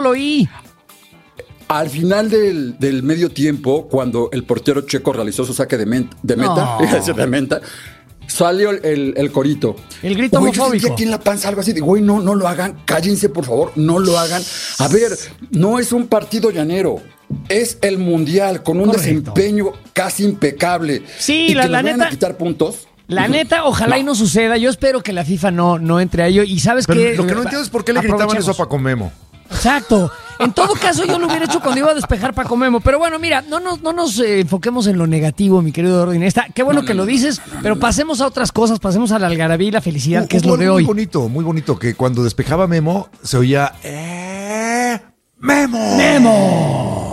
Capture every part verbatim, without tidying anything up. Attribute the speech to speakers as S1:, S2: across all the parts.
S1: lo oí.
S2: Al final del, del medio tiempo, cuando el portero checo realizó su saque de, men- de meta,
S1: No.
S2: de meta, salió el, el, el corito.
S1: El grito
S2: Güey, yo
S1: homofóbico.
S2: sentí aquí en la panza algo así de, güey, no, no lo hagan, cállense, por favor, no lo hagan. A ver, no es un partido llanero. Es el mundial con un
S1: Correcto.
S2: desempeño casi impecable.
S1: Sí,
S2: y
S1: la-
S2: que
S1: la
S2: nos vayan
S1: neta-
S2: a quitar puntos.
S1: La neta, ojalá
S2: No.
S1: y no suceda. Yo espero que la FIFA no, no entre a ello. Y ¿sabes
S3: Pero
S1: qué?
S3: lo que no entiendo es por qué le gritaban
S1: Aprovechemos.
S3: eso a Paco Memo.
S1: Exacto. En todo caso, yo lo hubiera hecho cuando iba a despejar Paco Memo. Pero bueno, mira, no nos, no nos eh, enfoquemos en lo negativo, mi querido Ordinesta. Qué bueno
S2: No,
S1: que
S2: no,
S1: lo
S2: no,
S1: dices,
S2: no, no,
S1: pero
S2: no.
S1: pasemos a otras cosas, pasemos a la algarabía y la felicidad, que es
S3: Hubo
S1: lo de
S3: algo
S1: hoy.
S3: Muy bonito, muy bonito, que cuando despejaba Memo se oía ¡Eh! ¡Memo!
S1: ¡Memo!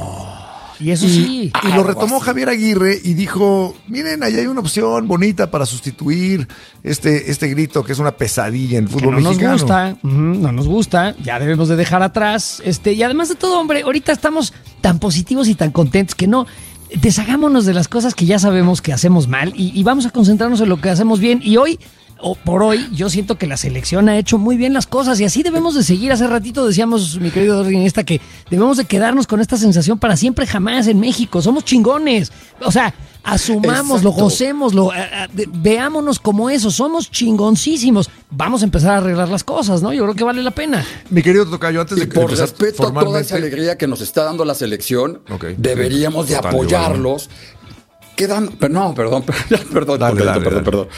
S1: Y eso
S3: Y,
S1: sí.
S3: y lo retomó Javier Aguirre y dijo, miren, ahí hay una opción bonita para sustituir este, este grito que es una pesadilla en el
S1: Que
S3: fútbol
S1: no nos
S3: mexicano.
S1: gusta, ujú, no nos gusta, ya debemos de dejar atrás, este, y además de todo, hombre, ahorita estamos tan positivos y tan contentos que no, deshagámonos de las cosas que ya sabemos que hacemos mal y, y vamos a concentrarnos en lo que hacemos bien, y hoy, o por hoy, yo siento que la selección ha hecho muy bien las cosas y así debemos de seguir. Hace ratito decíamos, mi querido Ordinista, que debemos de quedarnos con esta sensación para siempre jamás en México, somos chingones, o sea, asumámoslo,
S2: Exacto.
S1: gocémoslo, a- a- de- veámonos como eso, somos chingoncísimos. Vamos a empezar a arreglar las cosas, ¿no? Yo creo que vale la pena.
S3: Mi querido Tocayo, antes
S2: Y
S3: de
S2: por
S3: empezar
S2: respeto a toda
S3: formalmente,
S2: esa alegría que nos está dando la selección,
S3: Ok.
S2: deberíamos de
S3: Total,
S2: apoyarlos. Quedan, pero no, perdón, perdón,
S3: Dale,
S2: perdón,
S3: dale,
S2: perdón,
S3: dale.
S2: perdón.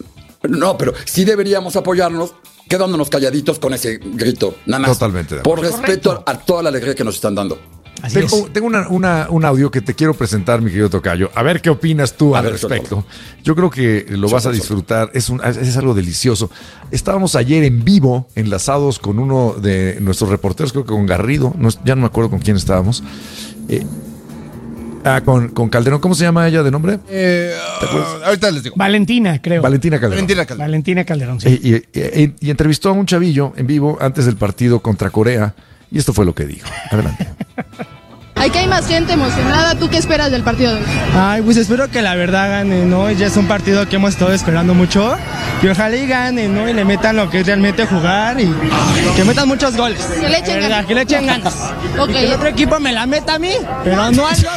S2: No, pero sí deberíamos apoyarnos quedándonos calladitos con ese grito, nada más.
S3: Totalmente de
S2: Por
S3: acuerdo.
S2: respeto a, a toda la alegría que nos están dando.
S1: Así
S3: Tengo,
S1: es.
S3: tengo una, una- un audio que te quiero presentar, mi querido Tocayo. A ver qué opinas tú
S2: A
S3: al
S2: ver,
S3: respecto.
S2: suéltalo.
S3: Yo creo que lo vas a
S2: Suéltalo,
S3: disfrutar. Es, un, es algo delicioso. Estábamos ayer en vivo, enlazados con uno de nuestros reporteros, creo que con Garrido. No, ya no me acuerdo con quién estábamos. Eh, ah, con, con Calderón. ¿Cómo se llama ella de nombre?
S4: Eh, uh, ahorita les digo.
S1: Valentina, creo.
S3: Valentina Calderón.
S4: Valentina Calderón.
S1: Valentina Calderón, sí.
S3: Eh, y, y- y- y entrevistó a un chavillo en vivo antes del partido contra Corea. Y esto fue lo que dijo. Adelante.
S5: Aquí hay más gente emocionada. ¿Tú qué esperas del partido de hoy?
S6: Ay, pues espero que la verdad gane, ¿no? Ya es un partido que hemos estado esperando mucho. Y ojalá y ganen, ¿no? Y le metan lo que es realmente jugar y que metan muchos goles.
S5: Que le echen
S6: De verdad,
S5: ganas.
S6: que le echen ganas.
S5: Ok.
S6: Y que el otro equipo me la meta a mí, pero no hay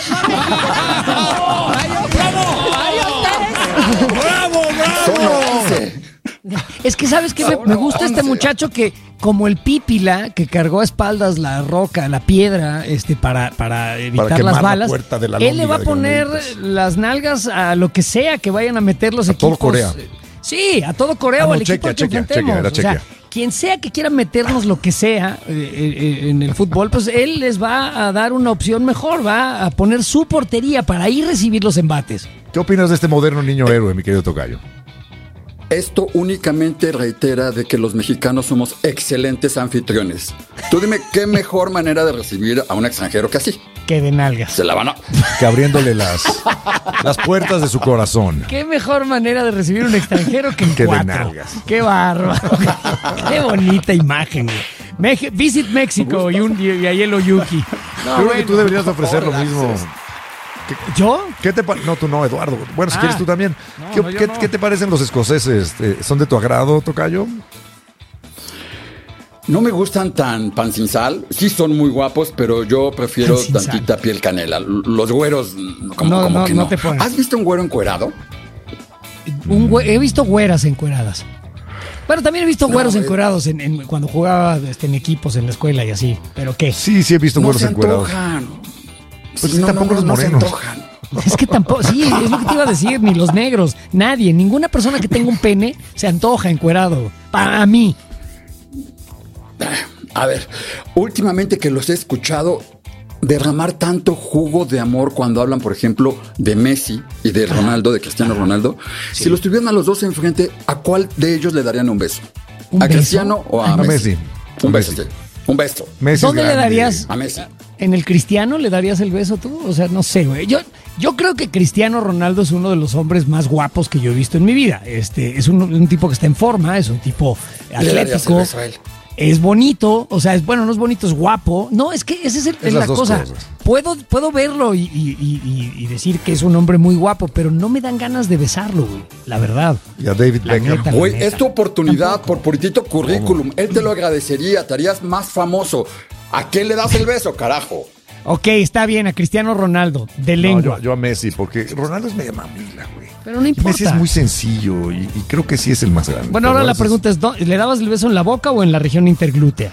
S2: Son once.
S1: Es que sabes que me, me gusta este muchacho que, como el Pípila, que cargó a espaldas la roca, la piedra, este, para, para evitar
S3: quemar
S1: las
S3: la
S1: balas,
S3: puerta de la
S1: él le
S3: lóndiga
S1: va a
S3: de
S1: poner
S3: granaditas.
S1: las nalgas a lo que sea que vayan a meter los
S3: A
S1: equipos.
S3: todo Corea.
S1: Sí, a todo Corea
S3: Ah,
S1: o
S3: no,
S1: al equipo
S3: Chequia,
S1: al que
S3: Chequia,
S1: enfrentemos.
S3: Chequia, era
S1: O sea,
S3: Chequia.
S1: quien sea que quiera meternos lo que sea eh, eh, en el fútbol, pues él les va a dar una opción mejor, va a poner su portería para ahí recibir los embates.
S3: ¿Qué opinas de este moderno niño héroe, mi querido Tocayo?
S2: Esto únicamente reitera de que los mexicanos somos excelentes anfitriones. Tú dime qué mejor manera de recibir a un extranjero que así.
S1: Que de nalgas.
S2: Se la van a...
S3: Que abriéndole las, las puertas de su corazón.
S1: Qué mejor manera de recibir un extranjero que en
S3: Que de
S1: cuatro.
S3: nalgas.
S1: Qué bárbaro. Qué bonita imagen, güey. Mex- Visit México y, un, y Ayelo Yuki. No,
S3: Creo que
S1: bueno.
S3: tú deberías ofrecer lo mismo.
S1: ¿Yo?
S3: ¿Qué te pa- no, tú no, Eduardo. Bueno, si
S1: Ah.
S3: quieres tú también.
S1: No,
S3: ¿Qué,
S1: no, yo
S3: qué-
S1: no.
S3: qué te parecen los escoceses? Eh, ¿Son de tu agrado, Tocayo?
S2: No me gustan tan pan sin sal. Sí son muy guapos, pero yo prefiero
S1: Pan sin
S2: tantita piel canela. Los güeros, como,
S1: No,
S2: como
S1: no,
S2: que
S1: no
S2: no.
S1: te pones.
S2: ¿Has visto un güero encuerado?
S1: Un güe- he visto güeras encueradas. Bueno, también he visto
S2: No,
S1: güeros
S2: eh.
S1: encuerados en, en- cuando jugaba este, en equipos en la escuela y así. ¿Pero qué?
S3: Sí, sí he visto
S2: No
S3: buenos
S2: se
S3: encuerados.
S2: antojan.
S3: Pues
S2: Sí, no,
S3: tampoco
S2: no,
S3: los
S2: no se
S3: morenos.
S2: antojan.
S1: Es que tampoco, sí, es lo que te iba a decir, ni los negros, nadie, ninguna persona que tenga un pene se antoja encuerado. Para mí.
S2: A ver, últimamente que los he escuchado derramar tanto jugo de amor cuando hablan, por ejemplo, de Messi y de Ronaldo, de Cristiano Ronaldo, si los tuvieran a los dos enfrente, ¿a cuál de ellos le darían un beso?
S1: ¿Un
S2: ¿A
S1: beso?
S2: Cristiano o a,
S3: A
S2: Messi?
S3: Messi.
S2: Un
S3: A
S2: beso,
S3: Messi.
S2: sí. Un beso.
S3: Messi
S1: ¿Dónde
S3: es
S1: le
S3: grande.
S1: darías?
S2: A Messi.
S1: ¿En el Cristiano le darías el beso tú? O sea, no sé, güey. Yo, yo creo que Cristiano Ronaldo es uno de los hombres más guapos que yo he visto en mi vida. Este, es un, un tipo que está en forma, es un tipo
S2: Le darías el
S1: atlético.
S2: beso a él.
S1: Es bonito, o sea, es bueno, no es bonito, es guapo. No, es que esa es, el-
S3: Es
S1: la
S3: las dos
S1: cosa.
S3: cosas.
S1: Puedo, puedo verlo y, y- y- y decir que es un hombre muy guapo, pero no me dan ganas de besarlo, güey. La verdad.
S3: Y a David
S1: La
S3: Beckham.
S1: neta.
S2: Güey,
S1: neta.
S2: es tu oportunidad
S1: Tampoco.
S2: por puritito currículum. Él te lo agradecería, te harías más famoso. ¿A quién le das el beso, carajo?
S1: Ok, está bien, a Cristiano Ronaldo, de lengua.
S3: No, yo, yo a Messi, porque Ronaldo es media mamila, güey.
S1: Pero no importa.
S3: Messi es muy sencillo y, y creo que sí es el más grande.
S1: Bueno, ahora
S3: Pero
S1: la
S3: eso
S1: pregunta es, ¿dó- ¿le dabas el beso en la boca o en la región interglútea?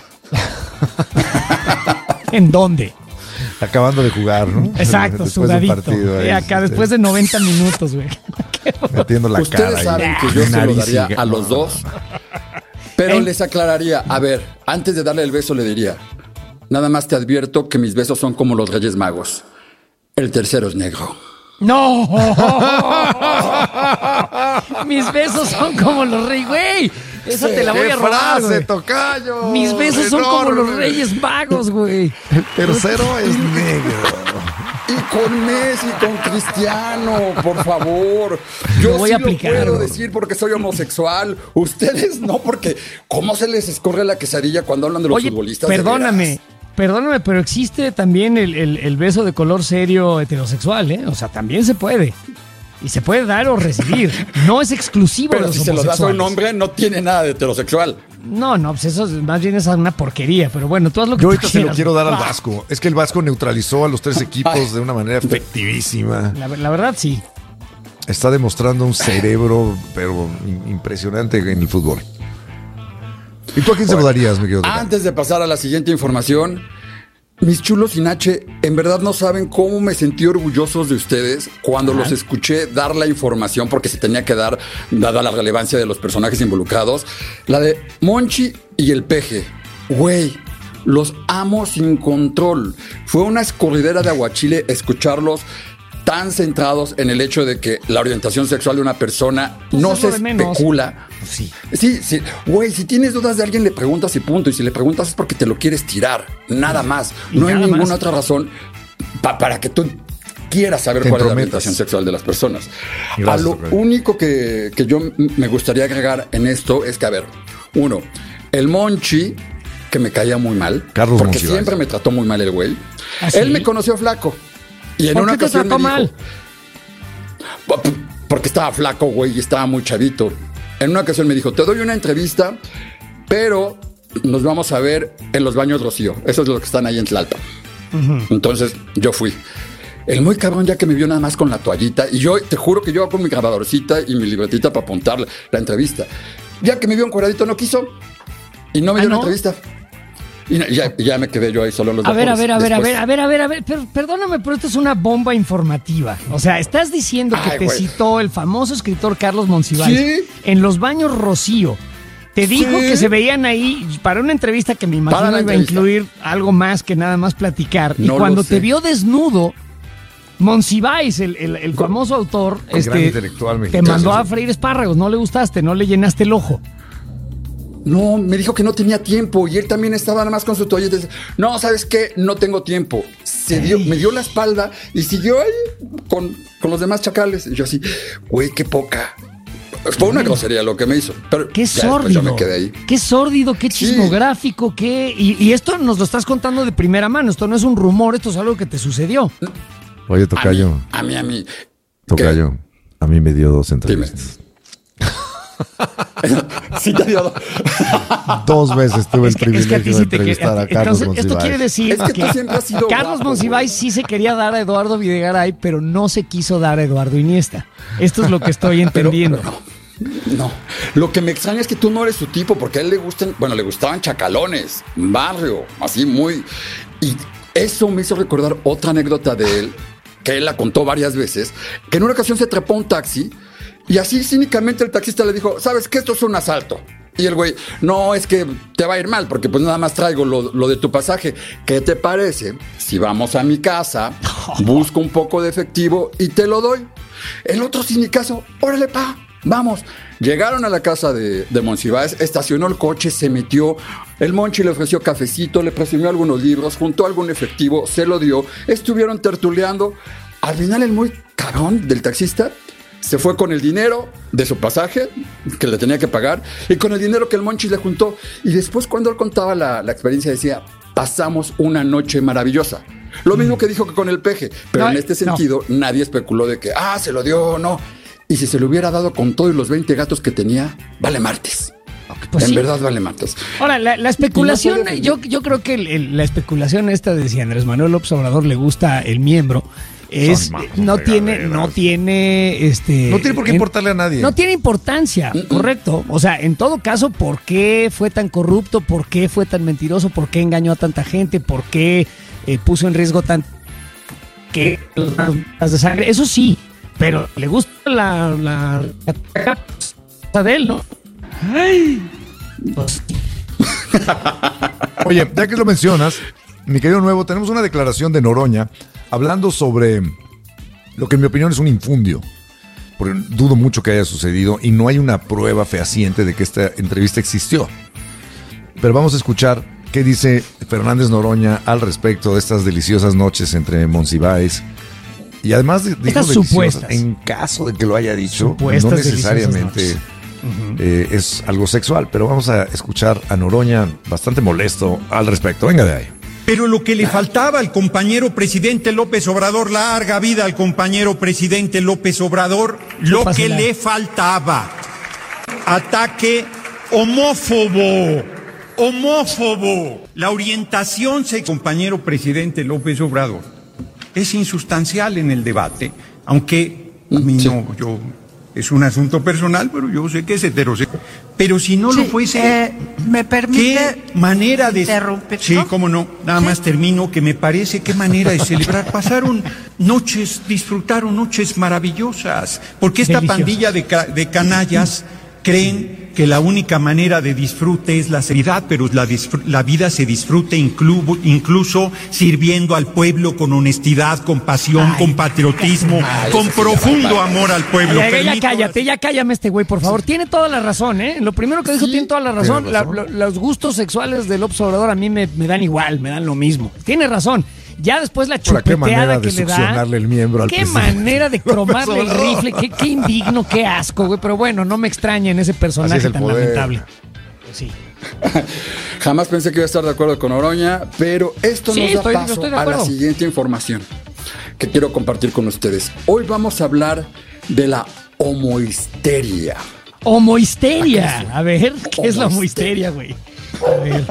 S1: ¿En dónde?
S3: es acabando de jugar, ¿no?
S1: Exacto,
S3: Después de un
S1: sudadito.
S3: partido ahí,
S1: Eh, acá,
S3: este,
S1: después de noventa minutos, güey.
S3: metiendo la
S2: Ustedes
S3: cara.
S2: saben
S3: ahí,
S2: que yo se lo
S3: nariz
S2: daría
S3: y-
S2: a los dos, pero les aclararía, a ver, antes de darle el beso le diría, nada más te advierto que mis besos son como los Reyes Magos. El tercero es negro.
S1: ¡No! Mis besos son como los reyes, güey. Esa te la voy
S3: ¡Qué
S1: a robar,
S3: frase,
S1: güey.
S3: tocayo!
S1: Mis besos son como
S3: Enorme.
S1: los reyes magos, güey.
S3: El tercero es negro.
S2: Y con Messi, con Cristiano, por favor. Yo
S1: Lo voy
S2: sí
S1: a aplicar,
S2: lo puedo
S1: güey.
S2: decir porque soy homosexual. Ustedes no, porque ¿cómo se les escorre la quesadilla cuando hablan de los
S1: Oye,
S2: futbolistas? de
S1: perdóname,
S2: veras?
S1: perdóname, pero existe también el, el- el beso de color serio heterosexual, ¿eh? O sea, también se puede. Y se puede dar o recibir. No es exclusivo de
S2: Pero
S1: los
S2: si se lo das a
S1: homosexuales.
S2: un hombre, no tiene nada de heterosexual.
S1: No, no, pues eso es- más bien es una porquería. Pero bueno, tú haz lo que
S3: Yo
S1: tú
S3: ahorita se lo
S1: quieras.
S3: quiero dar al
S1: Ah,
S3: Vasco. Es que el Vasco neutralizó a los tres equipos de una manera efectivísima.
S1: La, la verdad, sí.
S3: Está demostrando un cerebro, pero in- impresionante en el fútbol. ¿Y tú a quién se lo darías, mi querido Tocayo?
S2: Antes de pasar a la siguiente información, mis chulos sin H, en verdad no saben cómo me sentí orgullosos de ustedes cuando los escuché dar la información, porque se tenía que dar, dada la relevancia de los personajes involucrados. La de Monchi y el Peje. Güey, los amo sin control. Fue una escurridera de aguachile escucharlos tan centrados en el hecho de que la orientación sexual de una persona
S1: Pues
S2: no
S1: es
S2: se
S1: lo de menos.
S2: especula.
S1: Sí.
S2: Sí, sí. Güey, si tienes dudas de alguien, le preguntas y punto. Y si le preguntas es porque te lo quieres tirar. Nada más.
S1: Y
S2: No hay
S1: nada
S2: ninguna
S1: más.
S2: otra razón pa- para que tú quieras saber
S3: Te
S2: cuál es la
S3: entrometas.
S2: orientación sexual de las personas.
S3: Gracias,
S2: a lo
S3: Tocayo.
S2: único que, que yo m- me gustaría agregar en esto es que, a ver, uno, el Monchi, que me caía muy mal.
S3: Carlos
S2: Porque
S3: Monsiváis.
S2: siempre me trató muy mal el güey.
S1: ¿Ah, sí?
S2: Él me conoció flaco. Y en
S1: ¿Por
S2: una
S1: qué te
S2: ocasión
S1: trató
S2: me dijo,
S1: mal?
S2: porque estaba flaco, güey, y estaba muy chavito. En una ocasión me dijo, te doy una entrevista, pero nos vamos a ver en los baños Rocío. Esos es los que están ahí en Tlalpan. Entonces, yo fui. El muy cabrón ya que me vio nada más con la toallita, y yo te juro que yo con mi grabadorcita y mi libretita para apuntar la, la entrevista. Ya que me vio encueradito, no quiso, y no me
S1: ¿Ah,
S2: dio
S1: no?
S2: la entrevista. Y na- ya, ya me quedé yo ahí solo en los
S1: A ver, a ver, a ver, a
S2: Después-
S1: ver, a ver, a ver, a ver, pero perdóname, pero esto es una bomba informativa. O sea, estás diciendo que
S2: Ay,
S1: te
S2: güey.
S1: citó el famoso escritor Carlos Monsiváis
S2: Sí.
S1: en los baños Rocío. Te dijo
S2: Sí.
S1: que se veían ahí para una entrevista que me
S2: Para
S1: imagino
S2: la
S1: iba a
S2: entrevista.
S1: incluir algo más que nada más platicar. y
S2: No lo
S1: cuando
S2: sé.
S1: te vio desnudo, Monsiváis, el, el- el famoso autor,
S3: gran
S1: este,
S3: intelectual
S1: te
S3: mexicano.
S1: mandó a freír espárragos, no le gustaste, no le llenaste el ojo.
S2: No, me dijo que no tenía tiempo y él también estaba nada más con su toalla y dice, no, ¿sabes qué? No tengo tiempo. Se dio, me dio la espalda y siguió ahí con, con los demás chacales. Y yo así, güey, qué poca. Fue una grosería lo que me hizo. Pero
S1: Qué
S2: ya después
S1: sórdido.
S2: yo me quedé ahí.
S1: Qué sórdido, qué
S2: Sí.
S1: chismográfico, qué. Y, y esto nos lo estás contando de primera mano. Esto no es un rumor, esto es algo que te sucedió.
S3: Oye,
S2: A
S3: Tocayo,
S2: mí, a mí, a mí.
S3: Tocayo, a mí me dio dos
S2: Dime.
S3: entrevistas.
S2: Sí te dio.
S3: Dos veces tuve
S1: Es
S3: el
S1: que, es que
S3: privilegio
S1: a ti
S3: de
S1: sí te
S3: entrevistar
S1: quería.
S3: a Carlos
S1: Entonces, esto
S3: Monsiváis.
S1: quiere decir
S2: Es que tú siempre has sido
S1: Carlos
S2: guapo,
S1: Monsiváis
S2: güey.
S1: sí se quería dar a Eduardo Videgaray, pero no se quiso dar a Eduardo Iniesta. Esto es lo que estoy
S2: Pero-
S1: entendiendo.
S2: pero no, no. Lo que me extraña es que tú no eres su tipo, porque a él le gustan, bueno, le gustaban chacalones, barrio, así muy. Y eso me hizo recordar otra anécdota de él, que él la contó varias veces, que en una ocasión se trepó a un taxi y así cínicamente el taxista le dijo, ¿sabes qué? Esto es un asalto. Y el güey, no, es que te va a ir mal, porque pues nada más traigo lo, lo de tu pasaje. ¿Qué te parece si vamos a mi casa, busco un poco de efectivo y te lo doy? El otro cínicazo, órale, pa, vamos. Llegaron a la casa de, de Monsiváis, estacionó el coche, se metió. El Monchi le ofreció cafecito, le presumió algunos libros, juntó algún efectivo, se lo dio. Estuvieron tertuleando. Al final el muy cabrón del taxista se fue con el dinero de su pasaje que le tenía que pagar y con el dinero que el Monchi le juntó. Y después cuando él contaba la, la experiencia decía, pasamos una noche maravillosa. Lo mismo que dijo que con el Peje, pero
S1: No,
S2: en este
S1: no.
S2: sentido nadie especuló de que, ah, se lo dio o no. Y si se lo hubiera dado con todos los veinte gatos que tenía, vale martes.
S1: Ok. Pues
S2: en
S1: sí.
S2: verdad vale matas.
S1: Ahora, la, la especulación,
S2: Y no puede-
S1: yo, yo creo que el- el- la especulación esta de si a Andrés Manuel López Obrador le gusta el miembro, es,
S3: manos
S1: no tiene,
S3: regaderas.
S1: no tiene, este...
S3: No tiene por qué
S1: en-
S3: importarle a nadie.
S1: No tiene importancia, correcto. O sea, en todo caso, ¿por qué fue tan corrupto? ¿Por qué fue tan mentiroso? ¿Por qué engañó a tanta gente? ¿Por qué eh, puso en riesgo tan... que las de sangre? Eso sí, pero le gusta la... la, la, la de él, ¿no? Ay, pues,
S3: Oye, ya que lo mencionas, mi querido Nuevo, tenemos una declaración de Noroña hablando sobre lo que en mi opinión es un infundio, porque dudo mucho que haya sucedido y no hay una prueba fehaciente de que esta entrevista existió. Pero vamos a escuchar qué dice Fernández Noroña al respecto de estas deliciosas noches entre Monsiváis. Y además de, dijo
S1: Estas
S3: deliciosas,
S1: supuestas.
S3: en caso de que lo haya dicho,
S1: Supuestas
S3: no
S1: deliciosas
S3: necesariamente
S1: noches.
S3: eh, es algo sexual, pero vamos a escuchar a Noroña bastante molesto al respecto. Venga de ahí.
S7: Pero lo que le faltaba al compañero presidente López Obrador, larga vida al compañero presidente López Obrador, lo que
S1: Pásala.
S7: le faltaba, ataque homófobo, homófobo. La orientación, se compañero presidente López Obrador, es insustancial en el debate, aunque a mí
S2: Sí.
S7: no, yo, es un asunto personal, pero yo sé que es heterosexual. Pero si no lo
S8: Sí,
S7: fuese...
S8: eh, ¿me permite
S7: ¿Qué manera de...
S8: interrumpir?
S7: Sí,
S8: ¿No?
S7: cómo no. Nada más termino, que me parece qué manera de celebrar. Pasaron noches, disfrutaron noches maravillosas. Porque esta
S1: Deliciosas.
S7: pandilla de, ca- de canallas creen que la única manera de disfrute es la seriedad, pero la, disfr- la vida se disfruta inclu- incluso sirviendo al pueblo con honestidad, con pasión,
S1: Ay,
S7: con patriotismo,
S2: ay,
S7: con
S2: eso sí ya
S7: profundo
S2: va.
S7: amor al pueblo.
S1: Ya, ya, ya
S7: Permito
S1: cállate, ya cállame este güey, por favor. Tiene toda la razón, ¿eh? Lo primero que dijo
S2: Sí,
S1: tiene toda la razón.
S3: tiene
S1: La-
S3: razón.
S1: lo- los gustos sexuales del López Obrador a mí me, me dan igual, me dan lo mismo. Tiene razón. Ya después la
S3: Ahora, qué manera
S1: chupeteada
S3: de
S1: que le da.
S3: succionarle el miembro al
S1: Qué
S3: presidente.
S1: manera de cromarle el rifle. Qué, qué indigno, qué asco, güey. Pero bueno, no me extraña en ese
S3: Así
S1: personaje
S3: es el
S1: tan
S3: poder.
S1: lamentable. Pues sí.
S2: Jamás pensé que iba a estar de acuerdo con Oroña, pero esto
S1: Sí,
S2: nos da
S1: estoy- yo
S2: paso
S1: estoy de
S2: a la
S1: acuerdo.
S2: siguiente información que quiero compartir con ustedes. Hoy vamos a hablar de la homohisteria.
S1: Homohisteria. A ver, ¿qué es la
S2: Homohisteria.
S1: homohisteria, güey? A ver.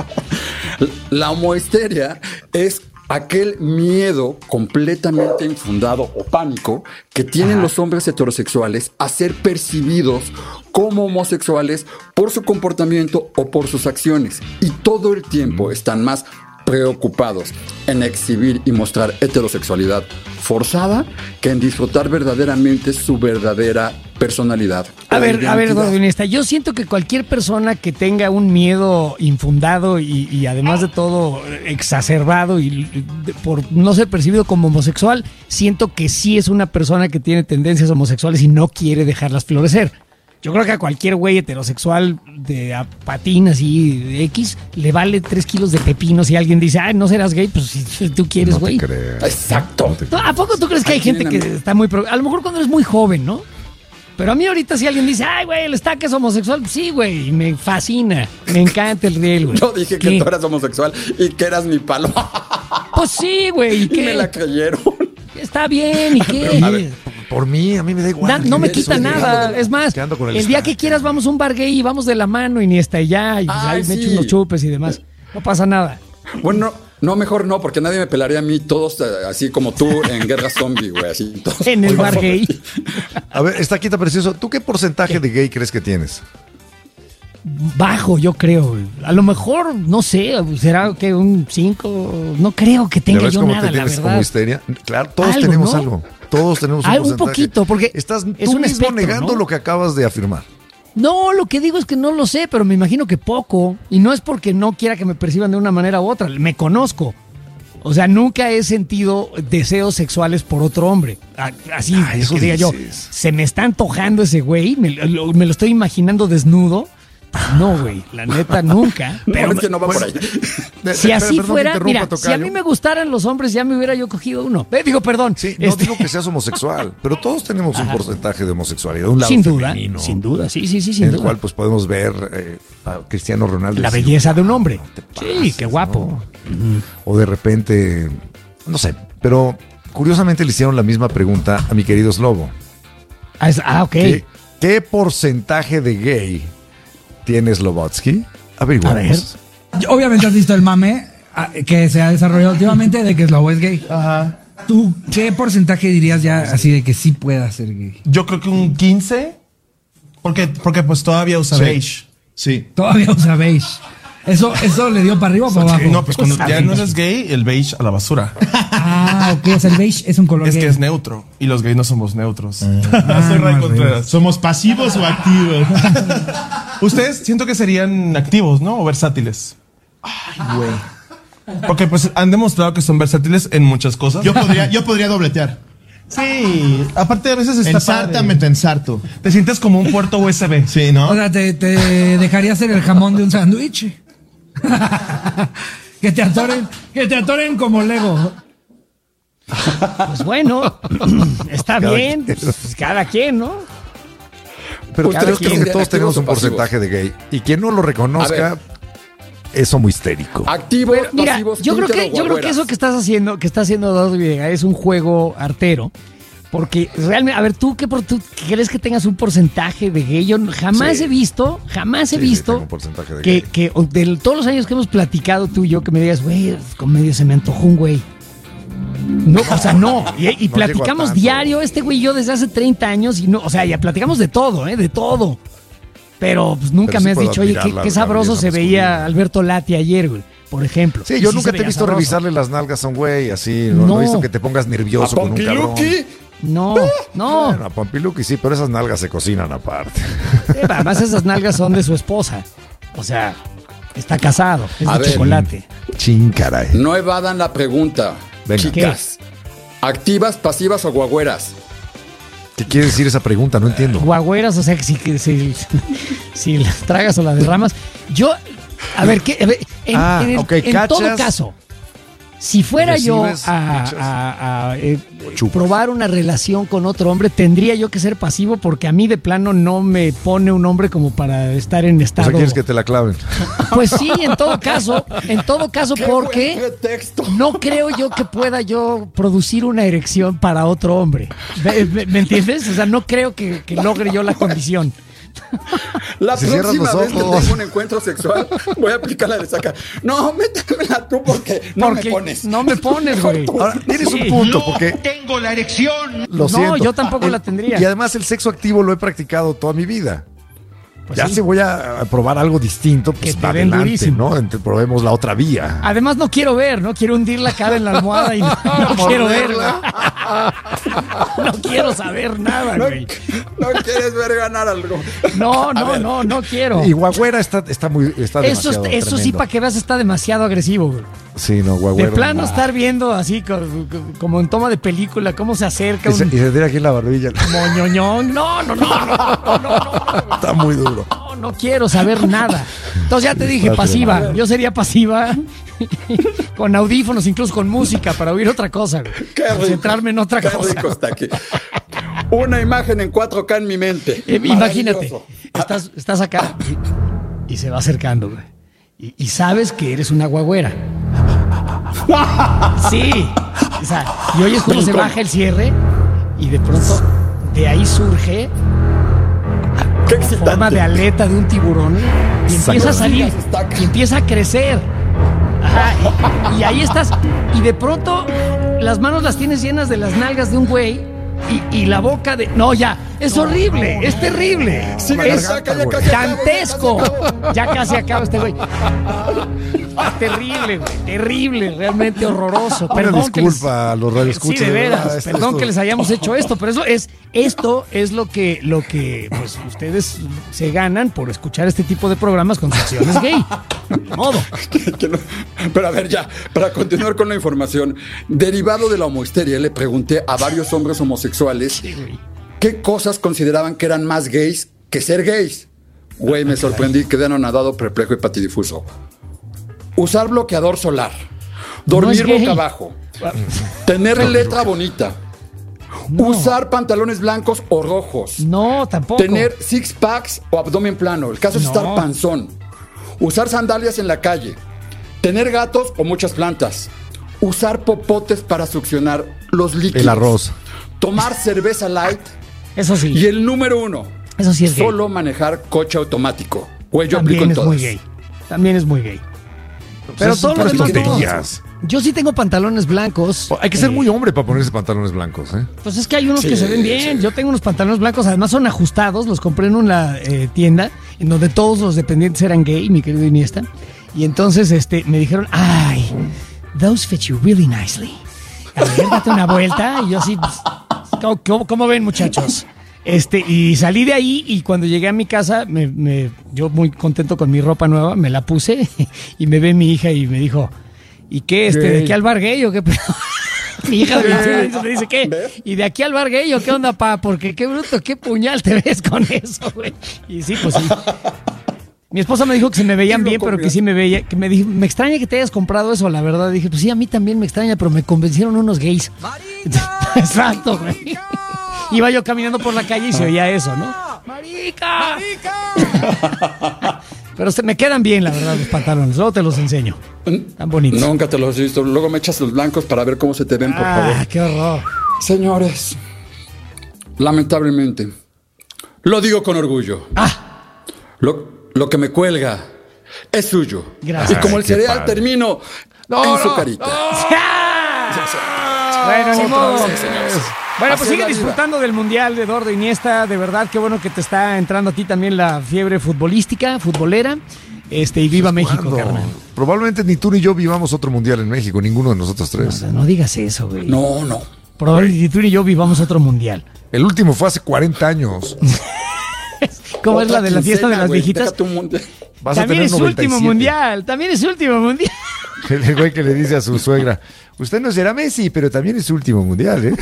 S2: La homohisteria es aquel miedo completamente infundado o pánico que tienen los hombres heterosexuales a ser percibidos como homosexuales por su comportamiento o por sus acciones. Y todo el tiempo están más preocupados en exhibir y mostrar heterosexualidad forzada que en disfrutar verdaderamente su verdadera personalidad.
S1: A
S2: o
S1: ver, a ver,
S2: identidad.
S1: Godinista, yo siento que cualquier persona que tenga un miedo infundado y, y además de todo exacerbado y, y de- por no ser percibido como homosexual, siento que sí es una persona que tiene tendencias homosexuales y no quiere dejarlas florecer. Yo creo que a cualquier güey heterosexual de a patín así de X le vale tres kilos de pepino si alguien dice, ay, no serás gay, pues si tú quieres,
S3: No te
S1: güey.
S3: creas.
S2: Exacto.
S3: No te
S1: ¿Tú- ¿A poco tú crees que hay
S2: Ahí
S1: gente
S2: tienen
S1: que
S2: a mí.
S1: está muy... pro- A lo mejor cuando eres muy joven, ¿no? Pero a mí ahorita si alguien dice, ay, güey, el Estaca es homosexual, sí, güey, me fascina, me encanta el riel, güey.
S2: Yo dije que
S1: ¿Qué?
S2: tú eras homosexual y que eras mi palo.
S1: Pues sí, güey, ¿y
S2: Y
S1: qué?
S2: me la creyeron.
S1: Está bien, ¿y qué?
S3: A ver, por mí, a mí me da igual.
S1: Na- no me
S3: Eso
S1: quita
S3: de-
S1: nada, es más,
S3: que ando con
S1: el,
S3: el
S1: día
S3: Estaca.
S1: que quieras vamos a un bar gay y vamos de la mano y ni hasta allá, y pues,
S2: Ay,
S1: ahí me
S2: sí.
S1: echo unos chupes y demás. No pasa nada.
S2: Bueno, no, mejor no, porque nadie me pelaría a mí, todos eh, así como tú en Guerra Zombie, güey, así. Todos
S1: En el bar gay.
S3: A ver, está aquí, está precioso. ¿Tú qué porcentaje de gay crees que tienes?
S1: Bajo, yo creo. güey. A lo mejor, no sé, será que un cinco, no creo que
S3: ¿Ya
S1: tenga
S3: ves
S1: yo
S3: cómo
S1: nada,
S3: te
S1: la
S3: tienes
S1: verdad.
S3: como histeria? Claro, todos
S1: Algo,
S3: tenemos
S1: ¿no?
S3: algo. Todos tenemos un
S1: Ah, un
S3: porcentaje.
S1: poquito, porque
S3: estás
S1: es
S3: tú
S1: un
S3: mismo
S1: espectro,
S3: negando
S1: ¿no?
S3: lo que acabas de afirmar.
S1: No, lo que digo es que no lo sé, pero me imagino que poco. Y no es porque no quiera que me perciban de una manera u otra. Me conozco. O sea, nunca he sentido deseos sexuales por otro hombre. A- Así,
S3: Ah,
S1: de
S3: eso
S1: que diga yo,
S3: dices.
S1: se me está antojando ese güey, me, lo, me lo estoy imaginando desnudo. Pues no, güey, la neta nunca.
S2: Pero
S1: Pero
S2: es que no va
S3: bueno,
S2: por ahí.
S1: si
S3: Espera,
S1: así
S3: perdón que
S1: fuera,
S3: interrumpa,
S1: mira, si a
S3: tocayo.
S1: mí me gustaran los hombres, ya me hubiera yo cogido uno. Eh, digo, perdón.
S3: Sí, no
S1: Este,
S3: digo que seas homosexual, pero todos tenemos un porcentaje de homosexualidad, un lado
S1: sin duda,
S3: femenino,
S1: sin duda, sí, sí, sí, sin
S3: en el
S1: duda.
S3: cual pues podemos ver eh, a Cristiano Ronaldo. y
S1: La
S3: decir,
S1: belleza de un hombre.
S3: "No te
S1: Sí,
S3: pases",
S1: qué guapo.
S3: ¿no? O de repente, no sé, pero curiosamente le hicieron la misma pregunta a mi querido Slobo.
S1: Ah, es- ah, ok.
S3: ¿Qué, qué porcentaje de gay tiene Slobodsky? Averiguamos.
S9: A ver. Obviamente has visto el mame que se ha desarrollado últimamente de que Slobo es gay.
S10: Ajá.
S9: ¿Tú qué porcentaje dirías ya así de que sí pueda ser gay?
S10: Yo creo que un quince. Porque, porque pues todavía usa
S4: Sí.
S10: beige.
S4: Sí.
S9: Todavía usa beige. ¿Eso, eso le dio para arriba o para abajo?
S10: No, pues cuando ya no eres gay, el beige a la basura.
S9: Ah, ok. O sea, el beige es un color
S10: Es
S9: gay.
S10: que es neutro. Y los gays no somos neutros.
S9: Ah,
S10: Soy Ray
S9: no,
S10: Contreras.
S4: ¿Somos pasivos o activos?
S10: Ustedes siento que serían activos, ¿no? O versátiles.
S4: Ay, güey.
S10: Porque pues han demostrado que son versátiles en muchas cosas.
S4: Yo podría, yo podría dobletear.
S10: Sí, aparte a veces está
S4: Ensártame,
S10: padre.
S4: te ensarto.
S10: Te sientes como un puerto U S B.
S4: Sí, ¿no?
S9: O sea, te, te dejaría ser el jamón de un sándwich. que te atoren, que te atoren como Lego.
S1: Pues bueno, está
S3: Cada
S1: bien,
S3: quien.
S1: pues, cada quien, ¿no?
S3: Pero
S2: ¿Ustedes
S3: creo que
S2: serían
S3: todos
S2: activos
S3: tenemos
S2: o
S3: un
S2: pasivos?
S3: porcentaje de gay. Y quien no lo
S2: A
S3: reconozca,
S2: ver.
S3: es homo histérico.
S2: Activos,
S1: Pero, mira,
S2: pasivos,
S1: yo creo que
S2: íntegro,
S1: yo creo que
S2: guagüeras.
S1: eso que estás haciendo, que está haciendo Eduardo Videgaray es un juego artero. Porque realmente, a ver, ¿tú qué por, tú crees que tengas un porcentaje de gay? Yo jamás
S3: Sí.
S1: he visto, jamás he
S3: Sí, sí,
S1: visto
S3: tengo un porcentaje de
S1: que,
S3: gay.
S1: que o de todos los años que hemos platicado tú y yo, que me digas, güey, con medio se me antojó un güey. No, o sea, no. Y, y
S3: No llego
S1: platicamos
S3: a tanto.
S1: diario, este güey y yo desde hace treinta años, y no, o sea, ya platicamos de todo, ¿eh? De todo. Pero pues nunca
S3: Pero sí
S1: me has
S3: puedo
S1: dicho, oye,
S3: admirar
S1: qué,
S3: la-
S1: qué
S3: la
S1: sabroso
S3: belleza
S1: se veía
S3: masculina.
S1: Alberto Lati ayer, güey, por ejemplo.
S3: Sí,
S1: Y
S3: yo
S1: sí
S3: nunca
S1: se
S3: te he
S1: veía
S3: visto
S1: sabroso.
S3: revisarle las nalgas a un güey así. No, no
S1: No.
S3: he visto que te pongas
S2: ¿A
S3: nervioso con un cabrón.
S2: Pompiluki?
S1: No, no.
S3: Bueno, a Pompiluki sí, pero esas nalgas se cocinan aparte.
S1: Eh, además esas nalgas son de su esposa. O sea, está casado, es
S2: A
S1: de
S2: ver.
S1: chocolate.
S3: Chin, caray.
S2: No evadan la pregunta.
S3: Venga.
S2: Chicas. ¿Activas, pasivas o guagüeras?
S3: ¿Qué quiere decir esa pregunta? No entiendo.
S1: Guagüeras, o sea, que si, que si, si las tragas o las derramas. Yo, a ver, ¿qué? A ver, en,
S3: Ah,
S1: en el-
S3: ok,
S1: en
S3: cachas,
S1: todo caso, si fuera yo
S3: recibes,
S1: a,
S3: echas.
S1: a- a, eh,
S3: Chupas.
S1: probar una relación con otro hombre, tendría yo que ser pasivo porque a mí de plano no me pone un hombre como para estar en
S3: O
S1: estado.
S3: sea, quieres que te la claven.
S1: Pues sí, en todo caso, en todo caso,
S2: ¡Qué
S1: porque
S2: buen pretexto!
S1: no creo yo que pueda yo producir una erección para otro hombre. ¿Me, me- me entiendes? O sea, no creo que, que logre yo la condición.
S2: La
S3: Si cierras
S2: próxima
S3: los
S2: vez que
S3: ojos.
S2: tengo un encuentro sexual, voy a aplicar la de saca. No, métemela tú porque no
S1: Porque
S2: me pones.
S1: no me pones, güey.
S3: Ahora, tienes
S1: Sí.
S3: un punto, porque
S7: Tengo la erección.
S3: lo
S1: No,
S3: siento.
S1: yo tampoco
S3: El-
S1: la tendría.
S3: Y además el sexo activo lo he practicado toda mi vida.
S1: Pues
S3: ya
S1: sí.
S3: si voy a a probar algo distinto,
S1: Que
S3: pues
S1: te den
S3: adelante,
S1: durísimo.
S3: ¿no? Ent- probemos la otra vía.
S1: Además no quiero ver, no quiero hundir la cara en la almohada y no, no quiero verla. No quiero saber nada,
S2: No,
S1: güey.
S2: no quieres ver ganar algo.
S1: No,
S2: A
S1: no,
S2: ver.
S1: no, no quiero.
S3: Y Guagüera está, está muy está
S1: Eso,
S3: demasiado
S1: eso sí,
S3: tremendo.
S1: para que veas, está demasiado agresivo, güey.
S3: Sí, no, Guagüera.
S1: De plano
S3: no.
S1: estar viendo así co- co- como en toma de película, cómo se acerca
S3: Y se,
S1: un
S3: y se tira aquí en la barbilla.
S1: moñoñón. No, no, no, no, no, no, no,
S3: Está muy duro.
S1: no, no quiero saber nada. Entonces ya te dije,
S3: Está
S1: pasiva.
S3: tremendo.
S1: Yo sería pasiva con audífonos, incluso con música, para oír otra cosa, güey.
S2: Qué rico.
S1: Concentrarme en otra
S2: Qué
S1: cosa.
S2: rico está aquí. Una imagen en cuatro K en mi mente.
S1: Eh, imagínate,
S2: Maravilloso.
S1: estás, estás acá y, y se va acercando, güey. Y, y sabes que eres una guagüera. Sí. O sea, y oyes cómo se baja el cierre y de pronto de ahí surge
S2: Qué
S1: forma de
S2: excitante.
S1: aleta de un tiburón y empieza a salir y empieza a crecer. Ajá, y, y ahí estás. Y de pronto las manos las tienes llenas de las nalgas de un güey y, y la boca de. No, ya. Es horrible. Es terrible.
S2: Sigue la
S1: Es
S2: saca, ya casi acabo,
S1: dantesco.
S2: ya casi acabo.
S1: Ya casi acaba este güey. Terrible, güey. Terrible. Realmente horroroso.
S3: Una
S1: Perdón que les-
S3: disculpa a los radioescuchas.
S1: Sí, de veras.
S3: verdad, esto-
S1: Perdón
S3: esto-
S1: que les hayamos hecho esto, pero eso es, esto es lo que, lo que pues, ustedes se ganan por escuchar este tipo de programas con secciones gay. Ni modo.
S2: Que no- Pero a ver, ya, para continuar con la información, derivado de la homohisteria, le pregunté a varios hombres homosexuales qué cosas consideraban que eran más gays que ser gays. Güey, me sorprendí, quedé anonadado, perplejo y patidifuso. Usar bloqueador solar, dormir
S1: No es gay.
S2: boca abajo, tener letra bonita,
S1: No.
S2: usar pantalones blancos o rojos,
S1: No, tampoco.
S2: tener six packs o abdomen plano. El caso es
S1: No.
S2: estar panzón. Usar sandalias en la calle. Tener gatos o muchas plantas. Usar popotes para succionar los líquidos.
S3: El arroz.
S2: Tomar cerveza light.
S1: Eso sí.
S2: Y el número uno.
S1: Eso sí es gay.
S2: Solo manejar coche automático. Güey, yo
S1: también
S2: aplico en
S1: es muy
S2: todas.
S1: gay. También es muy gay. Pero
S3: Esas
S1: todo
S3: son
S1: lo
S3: puras
S1: demás no.
S3: tonterías.
S1: Yo sí tengo pantalones blancos.
S3: Hay que ser
S1: eh,
S3: muy hombre para ponerse pantalones blancos, ¿eh?
S1: Pues es que hay unos
S2: Sí,
S1: que se ven bien.
S2: sí.
S1: Yo tengo unos pantalones blancos, además son ajustados. Los compré en una eh, tienda en donde todos los dependientes eran gay, mi querido Iniesta. Y entonces este, me dijeron, ay, those fit you really nicely. A ver, date una vuelta. Y yo así, pues, ¿cómo, cómo, cómo ven, muchachos? Este, y salí de ahí y cuando llegué a mi casa, me, me, yo muy contento con mi ropa nueva, me la puse y me ve mi hija y me dijo, ¿y qué? Este, ¿de aquí al bar gay o qué? Mi hija de veintiún años me dice, ¿qué? ¿Y de aquí al bar gay o qué onda, pa? Porque qué bruto, qué puñal te ves con eso, güey. Y sí, pues sí. Mi esposa me dijo que se me veían bien, pero que sí me veía, que me dijo, me extraña que te hayas comprado eso, la verdad. Dije, pues sí, a mí también me extraña, pero me convencieron unos gays. Exacto, güey. Iba yo caminando por la calle y se oía eso, ¿no? ¡Marica! ¡Marica! Pero se me quedan bien, la verdad, los pantalones. Luego te los enseño. Tan bonitos.
S2: Nunca te los he visto. Luego me echas los blancos para ver cómo se te ven, por
S1: ah,
S2: favor.
S1: qué horror.
S2: Señores, lamentablemente, lo digo con orgullo.
S1: Ah.
S2: Lo, lo que me cuelga es suyo.
S1: Gracias.
S2: Y como el
S3: Ay, qué
S2: cereal
S3: padre.
S2: termino
S3: No,
S2: en
S3: no,
S2: su carita.
S1: Bueno, ni modo.
S2: Sí, señores.
S1: Bueno,
S2: Así
S1: pues
S2: es
S1: sigue
S2: la vida.
S1: disfrutando del Mundial de Eduardo Iniesta. De verdad, qué bueno que te está entrando a ti también la fiebre futbolística, futbolera. Este, y viva México,
S3: ¿Cuándo?
S1: carnal.
S3: Probablemente ni tú ni yo vivamos otro mundial en México, ninguno de nosotros
S1: O
S3: tres.
S1: sea, no digas eso, güey.
S2: No, no.
S1: Probablemente ni tú ni yo vivamos otro Mundial.
S3: El último fue hace cuarenta años.
S1: ¿Cómo es
S2: Otra
S1: la de la fiesta de
S2: quincena,
S1: las
S2: güey.
S1: viejitas?
S2: Déjate un mundial.
S3: Vas a
S1: También
S3: tener
S1: es su
S3: noventa y
S1: último
S3: siete.
S1: Mundial. También es su último Mundial.
S3: El güey que le dice a su suegra, usted no será Messi, pero también es su último mundial, ¿eh?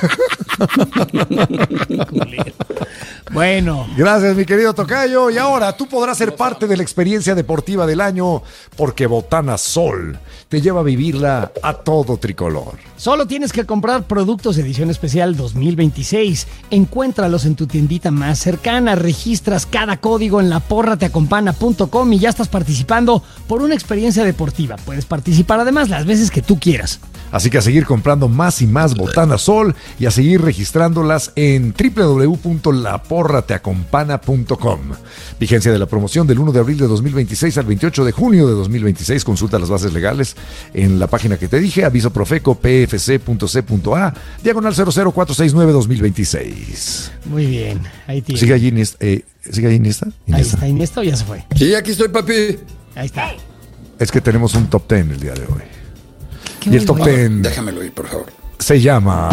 S1: Bueno.
S3: Gracias, mi querido tocayo. Y ahora tú podrás ser parte de la experiencia deportiva del año porque Botana Sol te lleva a vivirla a todo tricolor.
S1: Solo tienes que comprar productos edición especial dos mil veintiséis. Encuéntralos en tu tiendita más cercana. Registras cada código en la porra te acompana punto com y ya estás participando por una experiencia deportiva. Puedes participar además las veces que tú quieras.
S3: Así que a seguir comprando más y más Botana Sol y a seguir registrándolas en doble u doble u doble u punto la porra te acompana punto com. Vigencia de la promoción del primero de abril de dos mil veintiséis al veintiocho de junio de dos mil veintiséis. Consulta las bases legales en la página que te dije, aviso Profeco P F C punto C punto A, diagonal cero cero cuatro seis nueve dos mil veintiséis.
S1: Muy bien, ahí tienes.
S3: ¿Sigue allí Iniesta? Eh, ¿Sigue allí Iniesta?
S1: Ahí
S3: Iniesta.
S1: está Iniesta, o ya se fue.
S2: Sí, aquí estoy, papi.
S1: Ahí está.
S3: Es que tenemos un top ten el día de hoy.
S1: Qué
S3: Y el top
S1: bueno.
S3: ten
S2: Déjamelo ir, por favor.
S3: se llama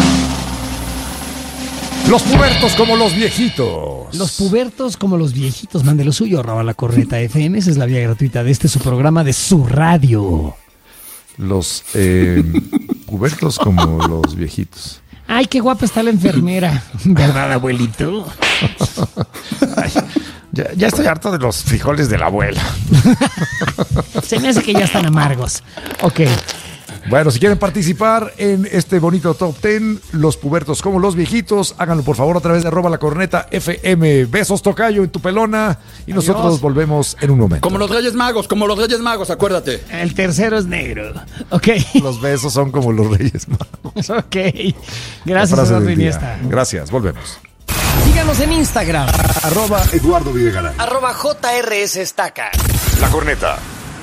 S3: Los pubertos como los viejitos.
S1: Los pubertos como los viejitos. Mande lo suyo, arroba la corneta F M. Esa es la vía gratuita de este su programa de su radio.
S3: Los eh, pubertos como los viejitos.
S1: Ay, qué guapa está la enfermera. ¿Verdad, abuelito?
S3: Ay, ya, ya estoy harto de los frijoles de la abuela.
S1: Se me hace que ya están amargos. Ok.
S3: Bueno, si quieren participar en este bonito top ten, los pubertos como los viejitos, háganlo por favor a través de arroba la corneta F M. Besos, tocayo, en tu pelona. Y
S1: Adiós.
S3: nosotros volvemos en un momento.
S2: Como los Reyes Magos, como los Reyes Magos, acuérdate.
S1: El tercero es negro. Ok.
S3: Los besos son como los Reyes Magos.
S1: Ok.
S3: La
S1: Gracias,
S3: frase
S1: Eduardo
S3: del día.
S1: Iniesta.
S3: Gracias, volvemos.
S1: Síganos en Instagram.
S3: Arroba Eduardo Videgaray.
S1: Arroba J R S Estaca.
S3: La corneta.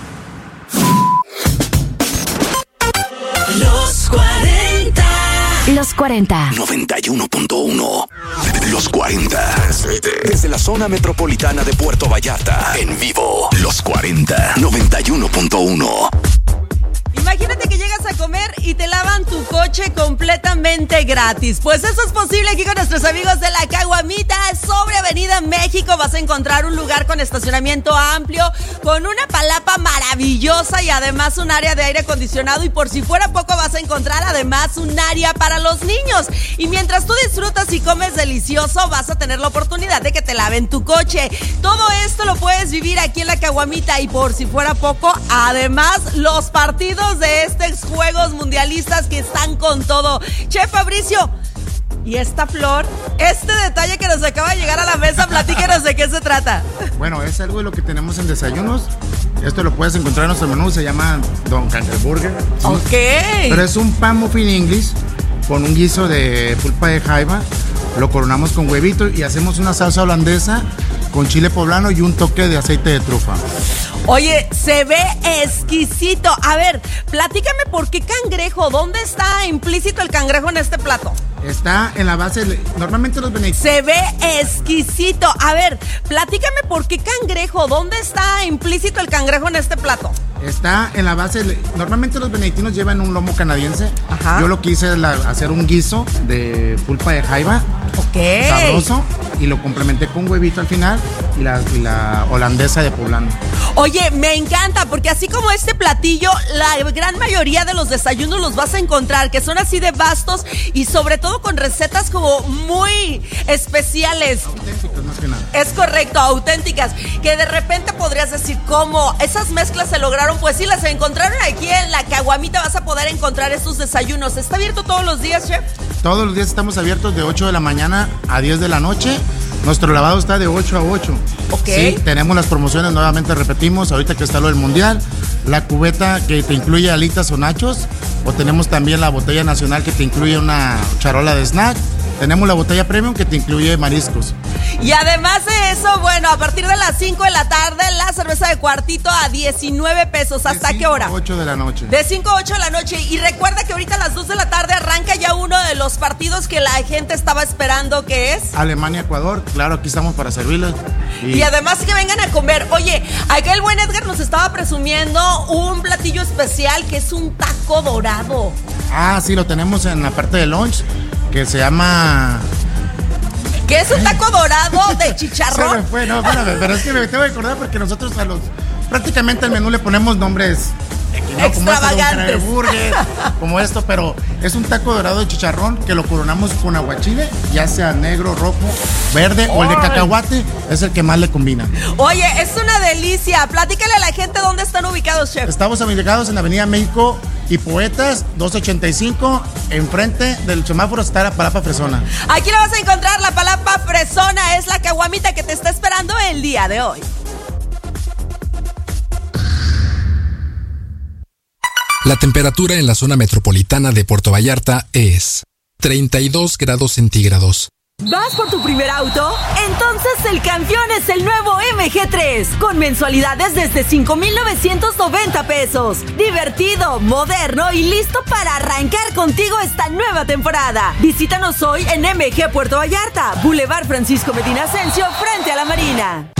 S11: Los cuarenta.
S12: Los cuarenta.
S11: noventa y uno punto uno. Los cuarenta. Desde la zona metropolitana de Puerto Vallarta. En vivo. Los cuarenta. noventa y uno punto uno.
S13: Imagínate que llegas a comer y te lavan tu coche completamente gratis. Pues eso es posible aquí con nuestros amigos de La Caguamita. Sobre Avenida México vas a encontrar un lugar con estacionamiento amplio, con una palapa maravillosa y además un área de aire acondicionado. Y por si fuera poco vas a encontrar además un área para los niños. Y mientras tú disfrutas y comes delicioso, vas a tener la oportunidad de que te laven tu coche. Todo esto lo puedes vivir aquí en La Caguamita. Y por si fuera poco, además los partidos de estos Juegos Mundialistas que están con todo. Chef Fabricio, y esta flor, este detalle que nos acaba de llegar a la mesa, platíquenos de qué se trata.
S14: Bueno, es algo de lo que tenemos en desayunos. Esto lo puedes encontrar en nuestro menú, se llama Don Canterburger.
S13: Ok.
S14: Pero es un pan muffin English con un guiso de pulpa de jaiba. Lo coronamos con huevito y hacemos una salsa holandesa con chile poblano y un toque de aceite de trufa.
S13: Oye, se ve exquisito. A ver, platícame por qué cangrejo. ¿Dónde está implícito el cangrejo en este plato?
S14: Está en la base, de, normalmente los benedictinos.
S13: Se ve exquisito. A ver, platícame por qué cangrejo. ¿Dónde está implícito el cangrejo en este plato?
S14: Está en la base, de, normalmente los benedictinos llevan un lomo canadiense.
S13: Ajá.
S14: Yo lo quise la, hacer un guiso de pulpa de jaiba.
S13: Ok.
S14: Sabroso. Y lo complementé con un huevito al final y la, y la holandesa de poblano.
S13: Oye, me encanta porque así como este platillo, la gran mayoría de los desayunos los vas a encontrar, que son así de vastos y sobre todo con recetas como muy especiales.
S14: Auténticas más que nada.
S13: Es correcto, auténticas, que de repente podrías decir cómo esas mezclas se lograron. Pues sí, las encontraron aquí en la Caguamita. Vas a poder encontrar estos desayunos. ¿Está abierto todos los días, chef?
S14: Todos los días estamos abiertos de ocho de la mañana a diez de la noche. Nuestro lavado está de ocho a ocho.
S13: Ok.
S14: Sí, tenemos las promociones, nuevamente repetimos, ahorita que está lo del mundial, la cubeta que te incluye alitas o nachos, o tenemos también la botella nacional que te incluye una charola de snack. Tenemos la botella premium que te incluye mariscos.
S13: Y además de eso, bueno, a partir de las cinco de la tarde, la cerveza de cuartito a diecinueve pesos. ¿Hasta qué hora?
S14: De cinco a ocho de la noche.
S13: De cinco a ocho de la noche. Y recuerda que ahorita a las dos de la tarde arranca ya uno de los partidos que la gente estaba esperando, que es
S14: Alemania-Ecuador. Claro, aquí estamos para servirles.
S13: Y... y además que vengan a comer. Oye, acá el buen Edgar nos estaba presumiendo un platillo especial que es un taco dorado.
S14: Ah, sí, lo tenemos en la parte de lunch, que se llama...
S13: ¿Qué es un taco dorado de chicharrón?
S14: Se me fue, no, espérame, pero es que me tengo que acordar porque nosotros a los... prácticamente al menú le ponemos nombres... ¿no?
S13: Extravagantes.
S14: Como, burger, como esto, pero es un taco dorado de chicharrón que lo coronamos con aguachile, ya sea negro, rojo, verde o el de cacahuate, es el que más le combina.
S13: Oye, es una delicia. Platícale a la gente dónde están ubicados, chef.
S14: Estamos ubicados en la Avenida México y Poetas, doscientos ochenta y cinco, enfrente del semáforo está la Palapa Fresona.
S13: Aquí la vas a encontrar, la Palapa Fresona, es la caguamita que te está esperando el día de hoy.
S15: La temperatura en la zona metropolitana de Puerto Vallarta es treinta y dos grados centígrados.
S12: ¿Vas por tu primer auto? Entonces el campeón es el nuevo M G tres, con mensualidades desde cinco mil novecientos noventa pesos. Divertido, moderno y listo para arrancar contigo esta nueva temporada. Visítanos hoy en M G Puerto Vallarta, Boulevard Francisco Medina Asensio, frente a la Marina.